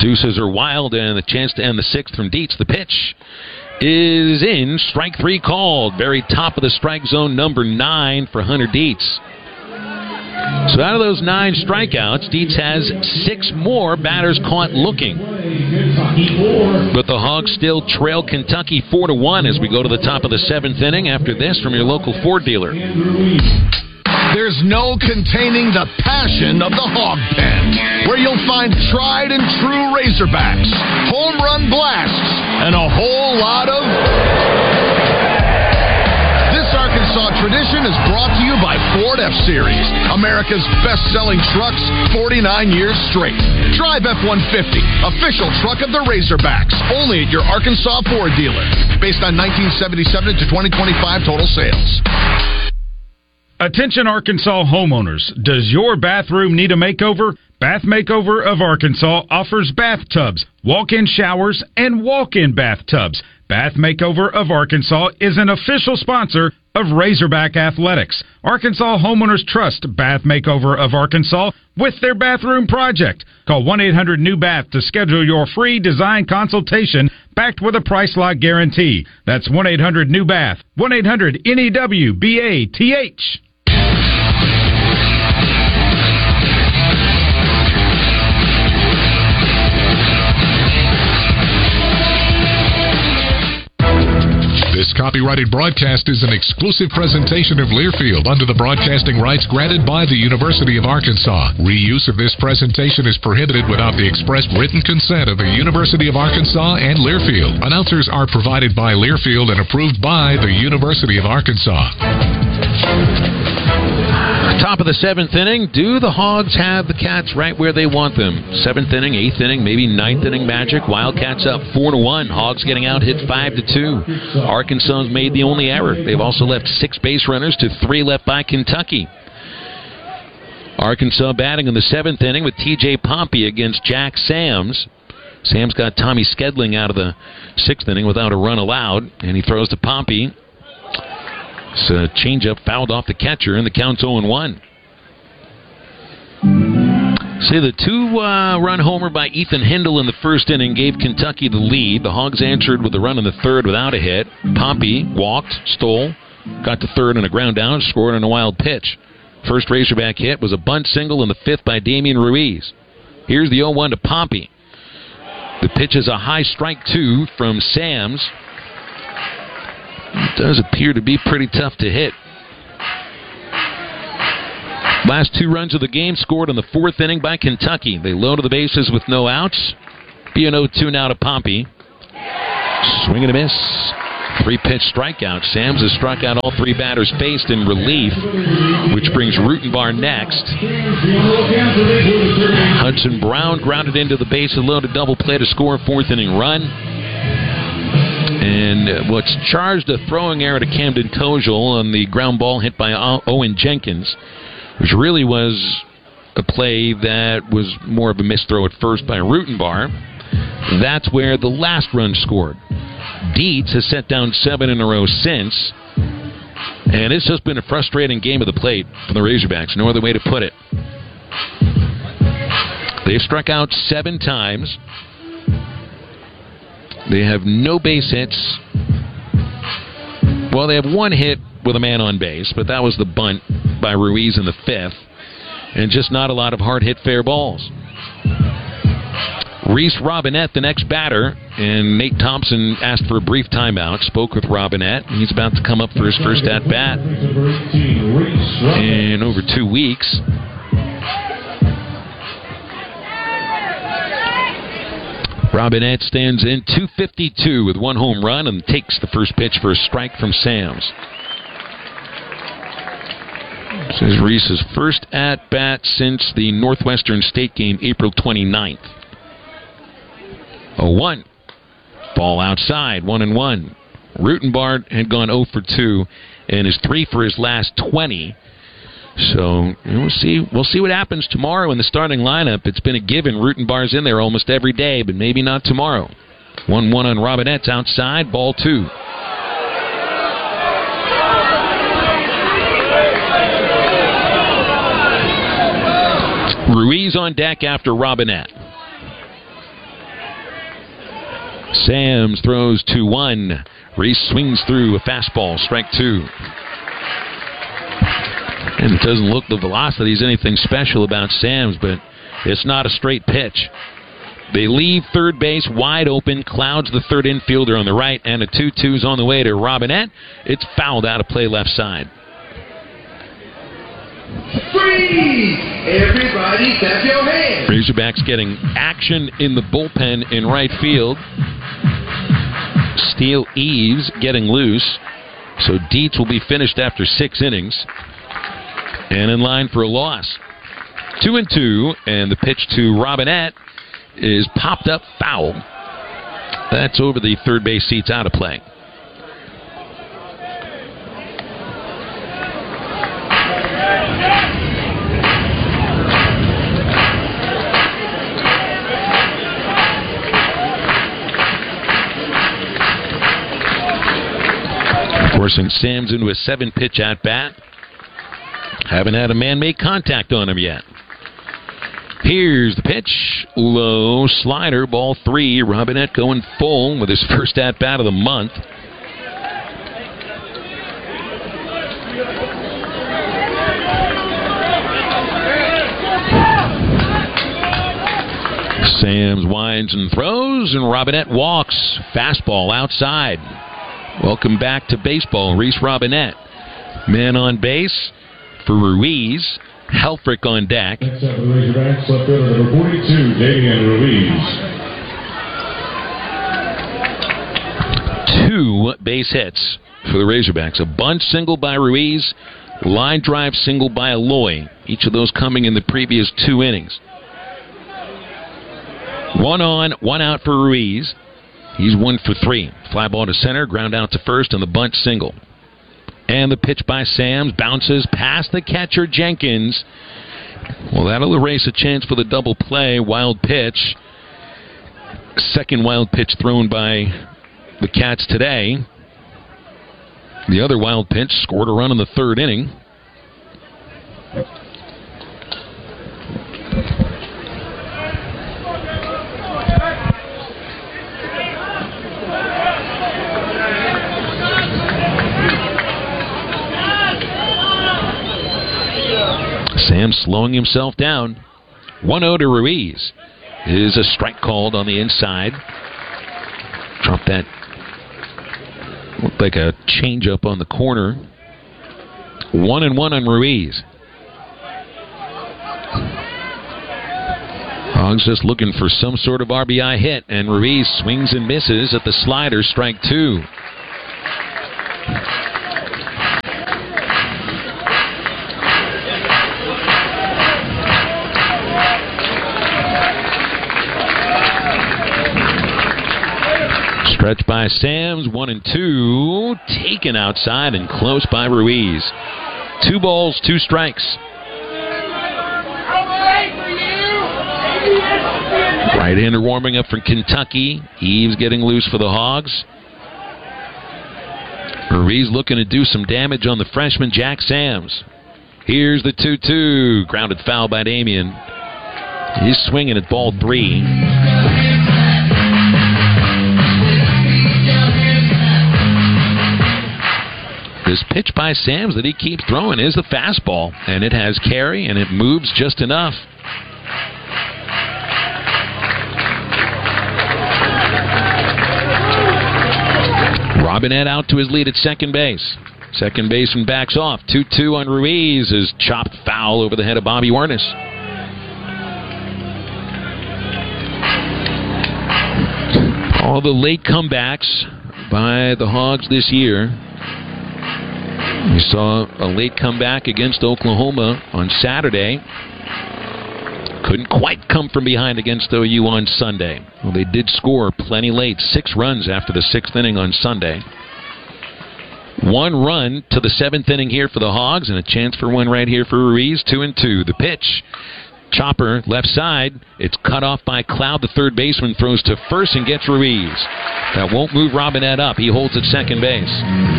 Deuces are wild, and the chance to end the sixth from Dietz. The pitch is in. Strike three called. Very top of the strike zone, number 9 for Hunter Dietz. So out of those 9 strikeouts, Dietz has 6 more batters caught looking. But the Hogs still trail Kentucky 4-1 as we go to the top of the 7th inning after this from your local Ford dealer. There's no containing the passion of the Hog Pen, where you'll find tried and true Razorbacks, home run blasts, and a whole lot of... This Arkansas tradition is brought to you by Ford F-Series, America's best-selling trucks 49 years straight. Drive F-150, official truck of the Razorbacks, only at your Arkansas Ford dealer. Based on 1977 to 2025 total sales. Attention Arkansas homeowners. Does your bathroom need a makeover? Bath Makeover of Arkansas offers bathtubs, walk-in showers, and walk-in bathtubs. Bath Makeover of Arkansas is an official sponsor of Razorback Athletics. Arkansas homeowners trust Bath Makeover of Arkansas with their bathroom project. Call 1-800-NEW-BATH to schedule your free design consultation backed with a price lock guarantee. That's 1-800-NEW-BATH. 1-800-NEWBATH. This copyrighted broadcast is an exclusive presentation of Learfield under the broadcasting rights granted by the University of Arkansas. Reuse of this presentation is prohibited without the express written consent of the University of Arkansas and Learfield. Announcers are provided by Learfield and approved by the University of Arkansas. Top of the 7th inning. Do the Hogs have the Cats right where they want them? 7th inning, 8th inning, maybe 9th inning magic. Wildcats up 4-1. Hogs getting out, hit 5-2. Arkansas's made the only error. They've also left 6 base runners to 3 left by Kentucky. Arkansas batting in the 7th inning with T.J. Pompey against Jack Sams. Sams got Tommy Skedling out of the 6th inning without a run allowed, and he throws to Pompey. It's a changeup fouled off the catcher, and the count's 0-1. See, the 2-run homer by Ethan Hindle in the 1st inning gave Kentucky the lead. The Hogs answered with a run in the 3rd without a hit. Pompey walked, stole, got to 3rd on a ground down, scored on a wild pitch. First Razorback hit was a bunt single in the 5th by Damian Ruiz. Here's the 0-1 to Pompey. The pitch is a high strike 2 from Sams. It does appear to be pretty tough to hit. Last 2 runs of the game scored in the 4th inning by Kentucky. They loaded the bases with no outs. Be an 0-2 now to Pompey. Swing and a miss. 3-pitch strikeout. Sams has struck out all 3 batters faced in relief, which brings Rutenbar next. Hudson Brown grounded into the bases-loaded double play to score a 4th inning run. And what's charged a throwing error to Camden Kojal on the ground ball hit by Owen Jenkins, which really was a play that was more of a misthrow at first by Rutenbar. That's where the last run scored. Dietz has set down 7 in a row since, and it's just been a frustrating game of the plate for the Razorbacks. No other way to put it. They've struck out 7 times. They have no base hits. Well, they have 1 hit with a man on base, but that was the bunt by Ruiz in the 5th, and just not a lot of hard-hit fair balls. Reese Robinette, the next batter, and Nate Thompson asked for a brief timeout, spoke with Robinette, and he's about to come up for his first at-bat in over 2 weeks. Robinette stands in 252 with 1 home run and takes the first pitch for a strike from Sams. This is Reese's first at-bat since the Northwestern State game, April 29th. 0-1. Ball outside, 1-1. Rutenbar had gone 0 for 2 and is 3 for his last 20. So we'll see what happens tomorrow in the starting lineup. It's been a given. Rutenbar's in there almost every day, but maybe not tomorrow. 1-1 on Robinette's outside, ball 2. Ruiz on deck after Robinette. Sams throws 2-1. Reese swings through a fastball, strike 2. And it doesn't look the velocity is anything special about Sams, but it's not a straight pitch. They leave third base wide open. Clouds the third infielder on the right, and a 2-2's on the way to Robinette. It's fouled out of play left side. Freeze! Everybody clap your hands. Razorbacks getting action in the bullpen in right field. Steele Eves getting loose. So Dietz will be finished after 6 innings. And in line for a loss. 2-2, and the pitch to Robinette is popped up foul. That's over the third base seats, out of play. Forcing Sams into a 7-pitch at-bat. Haven't had a man make contact on him yet. Here's the pitch. Low slider, ball 3. Robinette going full with his first at-bat of the month. Sams winds and throws, and Robinette walks. Fastball outside. Welcome back to baseball, Reese Robinette. Man on base for Ruiz. Helfrich on deck. Next up for the Razorbacks, left fielder number 42, Damian Ruiz. 2 base hits for the Razorbacks. A bunt single by Ruiz, line drive single by Aloy. Each of those coming in the previous 2 innings. 1 on, 1 out for Ruiz. He's 1 for 3. Fly ball to center, ground out to first, and the bunt single. And the pitch by Sams bounces past the catcher, Jenkins. Well, that'll erase a chance for the double play. Wild pitch. Second wild pitch thrown by the Cats today. The other wild pitch scored a run in the 3rd inning. Sam slowing himself down. 1-0 to Ruiz. Is a strike called on the inside. Drop that. Looked like a changeup on the corner. 1-1 on Ruiz. Hogs just looking for some sort of RBI hit, and Ruiz swings and misses at the slider, strike 2. Stretch by Sams, 1-2. Taken outside and close by Ruiz. 2 balls, 2 strikes. Right-hander warming up for Kentucky. Eves getting loose for the Hogs. Ruiz looking to do some damage on the freshman Jack Sams. Here's the 2-2. Grounded foul by Damian. He's swinging at ball 3. This pitch by Sams that he keeps throwing is the fastball, and it has carry, and it moves just enough. Robinette out to his lead at second base. Second baseman backs off. 2-2 on Ruiz is chopped foul over the head of Bobby Warnes. All the late comebacks by the Hogs this year. We saw a late comeback against Oklahoma on Saturday. Couldn't quite come from behind against OU on Sunday. Well, they did score plenty late. 6 runs after the 6th inning on Sunday. 1 run to the 7th inning here for the Hogs, and a chance for one right here for Ruiz. 2-2. The pitch. Chopper, left side. It's cut off by Cloud. The third baseman throws to first and gets Ruiz. That won't move Robinette up. He holds at second base.